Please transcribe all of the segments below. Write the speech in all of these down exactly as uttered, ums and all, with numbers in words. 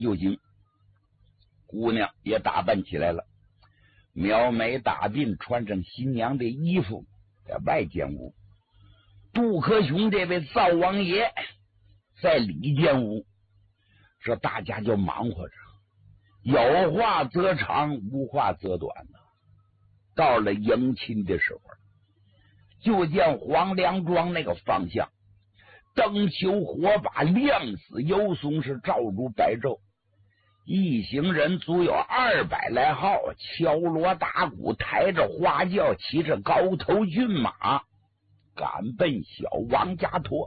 又行，姑娘也打扮起来了，苗眉大鬓，穿上新娘的衣服，在外间屋。杜克雄这位灶王爷在里间屋，这大家就忙活着，有话则长，无话则短呢。到了迎亲的时候，就见黄梁庄那个方向，灯球火把亮死游松，是照如白昼。一行人足有二百来号，敲锣打鼓，抬着花轿，骑着高头骏马，赶奔小王家托。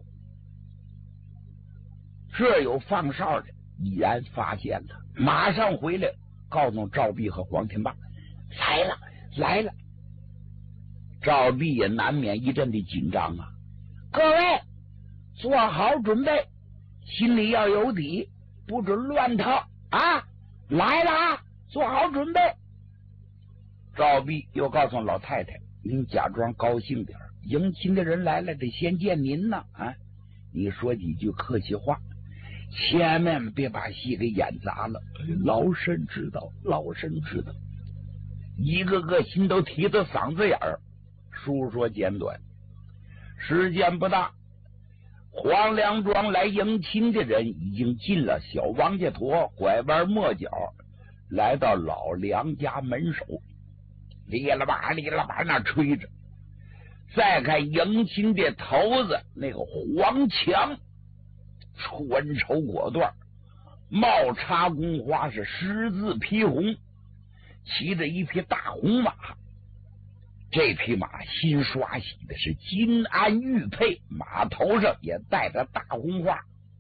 这有放哨的已然发现了，马上回来告诉赵弼和黄天霸，来了来了。赵弼也难免一阵的紧张啊，各位做好准备，心里要有底，不准乱套啊！来了啊，做好准备。赵弼又告诉老太太，您假装高兴点，迎亲的人来了得先见您呢啊！你说几句客气话，千万别把戏给演砸了。老身知道，老身知道。一个个心都提到嗓子眼儿。书说简短，时间不大，黄梁庄来迎亲的人已经进了小王家坨，拐弯抹角来到老梁家门首，哩啦吧哩啦吧那吹着。再看迎亲的头子那个黄强，穿绸裹缎，帽插宫花，是十字披红，骑着一匹大红马。这匹马新刷洗的是金鞍玉佩，马头上也戴着大红花。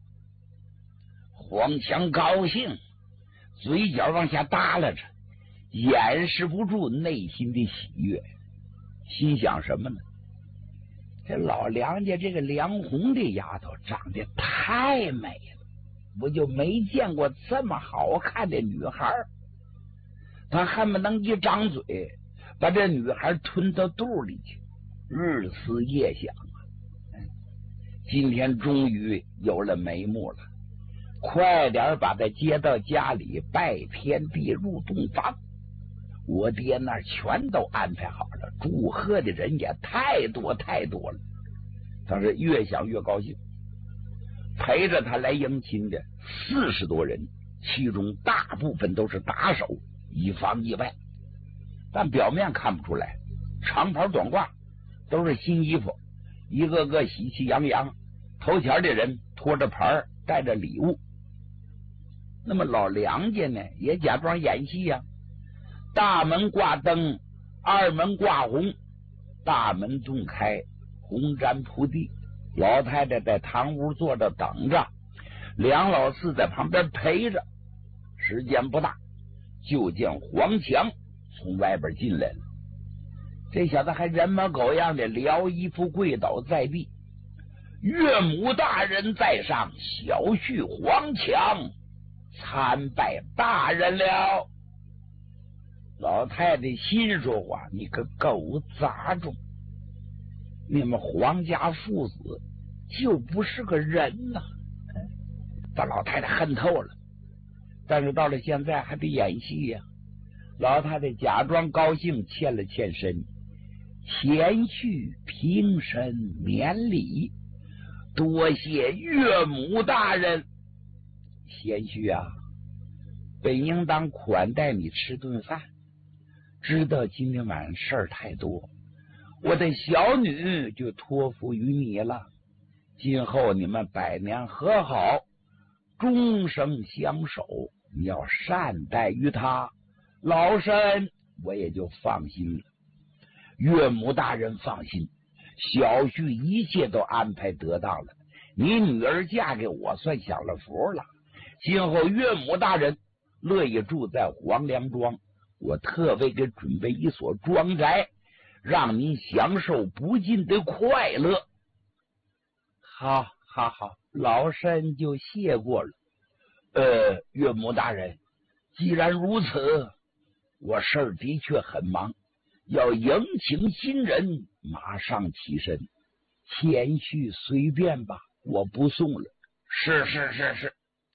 黄强高兴，嘴角往下耷拉着，掩饰不住内心的喜悦，心想什么呢？这老梁家这个梁红这丫头长得太美了，我就没见过这么好看的女孩，她恨不能一张嘴把这女孩吞到肚里去，日思夜想啊！今天终于有了眉目了，快点把她接到家里，拜天地入洞房。我爹那儿全都安排好了，祝贺的人也太多太多了。他是越想越高兴。陪着他来迎亲的四十多人，其中大部分都是打手，以防意外。但表面看不出来，长袍短褂，都是新衣服，一个个喜气洋洋。头前的人拖着牌带着礼物。那么老梁家呢，也假装演戏呀、啊。大门挂灯，二门挂红，大门洞开，红毡铺地。老太太在堂屋坐着等着，梁老四在旁边陪着。时间不大，就见黄强从外边进来了。这小子还人模狗样的撩衣服跪倒在地。岳母大人在上，小婿黄强参拜大人了。老太太心说话，你个狗杂种，你们黄家父子就不是个人呐、啊！把老太太恨透了。但是到了现在还得演戏呀、啊。老太太假装高兴，欠了欠身，贤婿平身免礼，多谢岳母大人。贤婿啊，本应当款待你吃顿饭，知道今天晚上事儿太多，我的小女就托付于你了。今后你们百年和好，终生相守，你要善待于他，老身我也就放心了。岳母大人放心，小婿一切都安排得当了，你女儿嫁给我算享了福了。今后岳母大人乐意住在黄梁庄，我特为给准备一所庄宅，让您享受不尽的快乐。好好好，老身就谢过了。呃，岳母大人，既然如此，我事儿的确很忙，要迎请新人，马上起身。谦虚随便吧，我不送了。是是是是。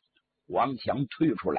王强退出来。